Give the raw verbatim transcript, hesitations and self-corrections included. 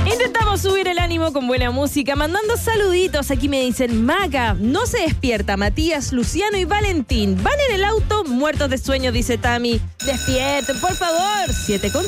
Intentamos subir el ánimo con buena música, mandando saluditos. Aquí me dicen, Maca, no se despierta. Matías, Luciano y Valentín van en el auto muertos de sueño, dice Tami. Despierten, por favor. Siete con